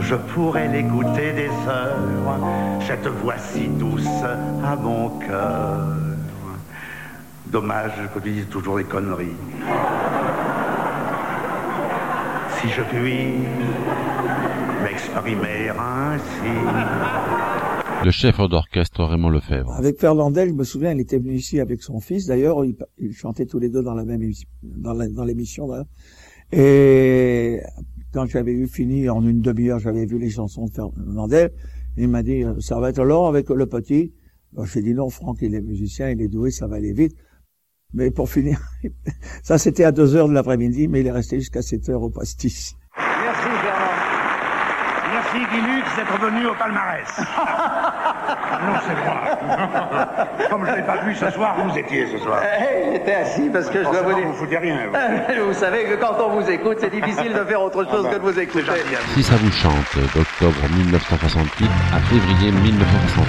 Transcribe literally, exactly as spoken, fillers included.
je pourrais l'écouter des heures, cette voix si douce à mon cœur. Dommage que tu dises toujours des conneries. Si je puis m'exprimer ainsi. Le chef d'orchestre Raymond Lefebvre. Avec Fernandel, je me souviens, il était venu ici avec son fils. D'ailleurs, ils, ils chantaient tous les deux dans la même émission, dans, la, dans l'émission. Là. Et quand j'avais eu fini en une demi-heure, j'avais vu les chansons de Fernandel. Il m'a dit, ça va être long avec le petit. Alors, j'ai dit non, Franck, il est musicien, il est doué, ça va aller vite. Mais pour finir, ça c'était à deux heures de l'après-midi, mais il est resté jusqu'à sept heures au pastis. Merci Fernand. Merci Guy Lux d'être venu au palmarès. Non, c'est moi. Comme je ne l'ai pas vu ce soir, vous étiez ce soir. Hey, il était assis parce que je dois vous dire... Vous foutez rien. Vous. Vous savez que quand on vous écoute, c'est difficile de faire autre chose ah ben, que de vous écouter. Si ça vous chante, d'octobre mille neuf cent soixante-huit à février mille neuf cent soixante-huit.